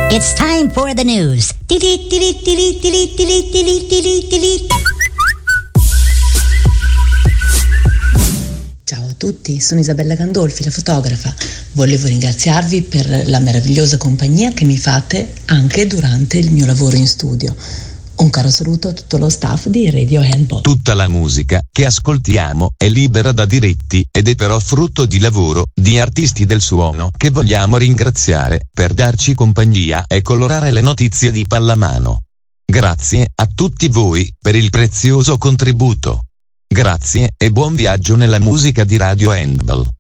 It's time for the news. Ciao a tutti, sono Isabella Gandolfi, la fotografa. Volevo ringraziarvi per la meravigliosa compagnia che mi fate anche durante il mio lavoro in studio. Un caro saluto a tutto lo staff di Radio Handball. Tutta la musica che ascoltiamo è libera da diritti ed è però frutto di lavoro di artisti del suono che vogliamo ringraziare per darci compagnia e colorare le notizie di pallamano. Grazie a tutti voi per il prezioso contributo. Grazie e buon viaggio nella musica di Radio Handball.